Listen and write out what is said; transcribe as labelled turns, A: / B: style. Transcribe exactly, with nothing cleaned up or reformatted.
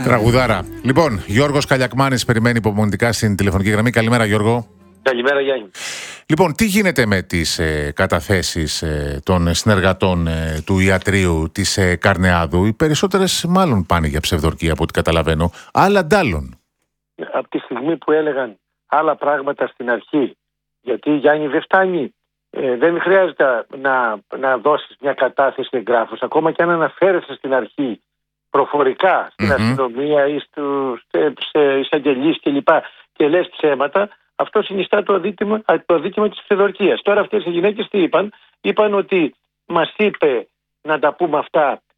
A: Τραγουδάρα. Λοιπόν, Γιώργος Καλιακμάνης περιμένει υπομονητικά στην τηλεφωνική γραμμή. Καλημέρα, Γιώργο.
B: Καλημέρα, Γιάννη.
A: Λοιπόν, τι γίνεται με τις ε, καταθέσεις ε, των συνεργατών ε, του ιατρείου της ε, Καρνεάδου? Οι περισσότερες μάλλον πάνε για ψευδορκία από ό,τι καταλαβαίνω. Άλλα ντάλλον.
B: Από τη στιγμή που έλεγαν άλλα πράγματα στην αρχή, γιατί, Γιάννη, δεν φτάνει. Ε, δεν χρειάζεται να, να δώσεις μια κατάθεση εγγράφους. Ακόμα και αν αναφέρεσαι στην αρχή προφορικά στην mm-hmm. αστυνομία ή στους εισαγγελείς κλπ. Και λες ψέματα, αυτό συνιστά το αδίκημα, το αδίκημα της ψευδορκίας. Τώρα αυτές οι γυναίκες τι είπαν? Είπαν ότι μας είπε να τα πούμε αυτά